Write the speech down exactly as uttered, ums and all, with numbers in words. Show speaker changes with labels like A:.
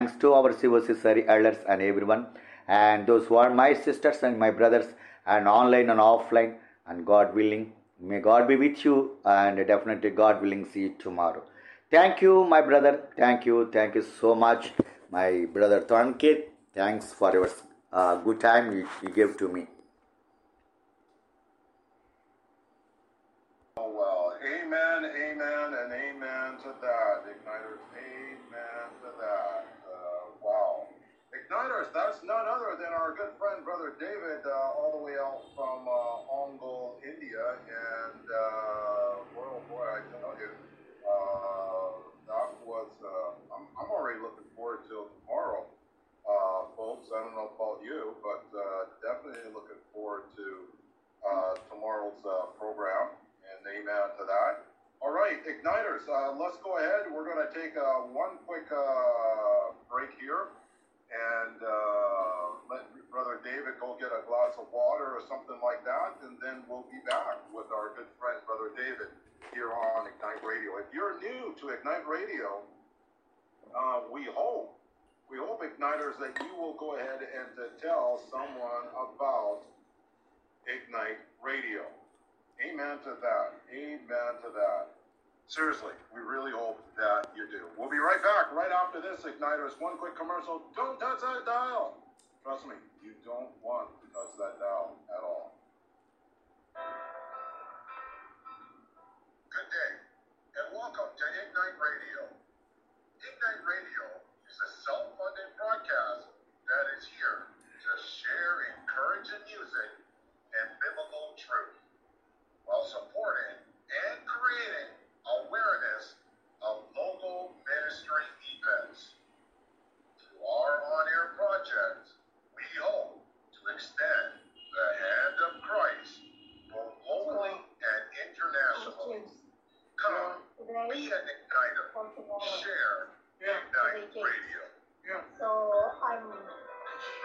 A: Thanks to our civil society elders and everyone, and those who are my sisters and my brothers, and online and offline, and God willing, may God be with you, and definitely God willing, see you tomorrow. Thank you, my brother. Thank you, thank you so much, my brother Tankit. Thanks for your uh, good time you, you gave to me.
B: Oh, well, amen, amen, and amen to that. Igniters, amen to that. Uh, wow. Igniters, that's none other than our good friend, Brother David, uh, all the way out from uh, Ongole, India. And, uh, boy, oh boy, I tell you, uh, that was, uh, I'm, I'm already looking forward to tomorrow, uh, folks. I don't know about you, but uh, definitely looking forward to uh, tomorrow's uh, program. And amen to that. All right, Igniters, uh, let's go ahead. We're going to take uh, one quick uh, break here and uh, let Brother David go get a glass of water or something like that, and then we'll be back with our good friend, Brother David, here on Ignite Radio. If you're new to Ignite Radio, uh, we hope, we hope, Igniters, that you will go ahead and to tell someone about Ignite Radio. Amen to that. Amen to that. Seriously, we really hope that you do. We'll be right back right after this, Igniters. One quick commercial. Don't touch that dial. Trust me, you don't want to touch that dial at all. Good day, and welcome to Ignite Radio. Ignite Radio is a self-funded broadcast that is here to share encouraging music and biblical truth, while supporting and creating awareness of local ministry events. Through our on-air projects, we hope to extend the hand of Christ both locally and internationally. Come, be an igniter. Share Ignite Radio.
C: So I'm